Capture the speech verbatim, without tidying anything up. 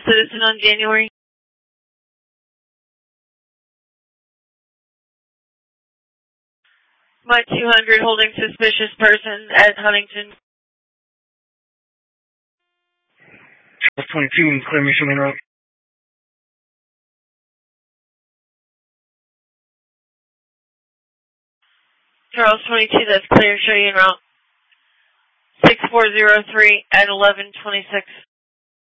citizen on January. My two hundred holding suspicious person at Huntington. Charles twenty-two, clear mission main route. Charles twenty-two, that's clear, show you en route. six four zero three at eleven twenty-six.